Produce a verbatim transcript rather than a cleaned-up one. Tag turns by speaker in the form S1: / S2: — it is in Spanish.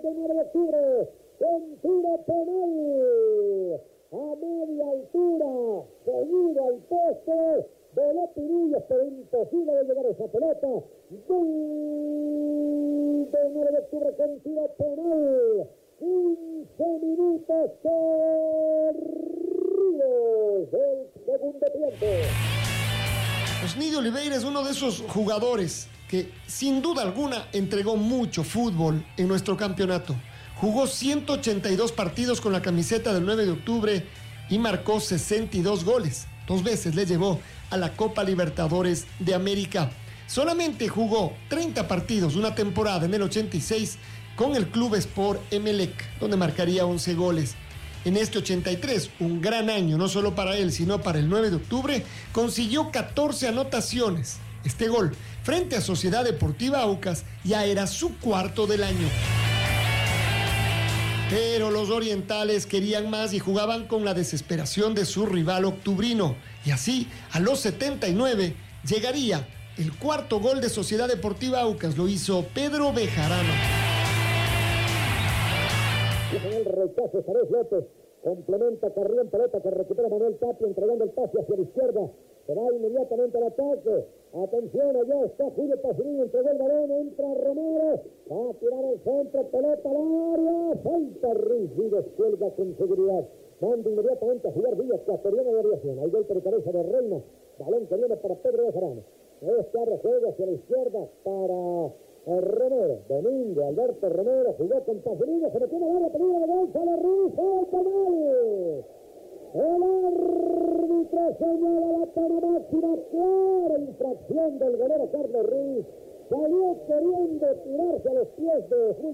S1: de nueve de octubre, con tiro penal, a media altura, seguido al poste, voló Pirillos, pero imposible de llegar a esa pelota. Gol de nueve de octubre con tiro penal. quince minutos corridos del segundo tiempo.
S2: Osnidio Oliveira es uno de esos jugadores que sin duda alguna entregó mucho fútbol en nuestro campeonato. Jugó ciento ochenta y dos partidos con la camiseta del nueve de octubre y marcó sesenta y dos goles. Dos veces le llevó a la Copa Libertadores de América. Solamente jugó treinta partidos una temporada en el ochenta y seis con el Club Sport Emelec, donde marcaría once goles. En este ochenta y tres, un gran año no solo para él, sino para el nueve de octubre, consiguió catorce anotaciones. Este gol, frente a Sociedad Deportiva Aucas, ya era su cuarto del año. Pero los orientales querían más y jugaban con la desesperación de su rival octubrino. Y así, a los setenta y nueve, llegaría el cuarto gol de Sociedad Deportiva Aucas. Lo hizo Pedro Bejarano.
S1: En el rechazo, Sarés López complementa Carrión, pelota que recupera Manuel Tapia, entregando el pase hacia la izquierda. Se va inmediatamente al ataque. Atención, allá está Julio Pacirini, entregó el balón, entra Romero, va a tirar el centro, pelota al área, falta Ruiz, y descuelga con seguridad. Manda inmediatamente a jugar Villa Ecuatoriana de aviación. Hay golpe de cabeza de Reina, balón que viene para Pedro Bejarano. Este abre juego hacia la izquierda para Romero, Domingo, Alberto Romero, jugó con Pacirini, se metió en el área, peligro de gol, sale Ruiz, falta mal. El árbitro señala la pena máxima, clara infracción del golero Carlos Ruiz. Salió queriendo tirarse a los pies de